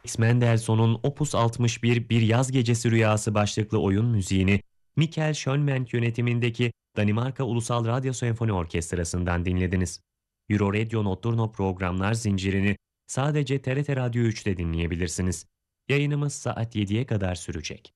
Mendelssohn'un Opus 61 Bir Yaz Gecesi Rüyası başlıklı oyun müziğini Michael Schönwendt yönetimindeki Danimarka Ulusal Radyo Senfoni Orkestrası'ndan dinlediniz. Euro Radio Notturno programlar zincirini sadece TRT Radyo 3'te dinleyebilirsiniz. Yayınımız saat 7'ye kadar sürecek.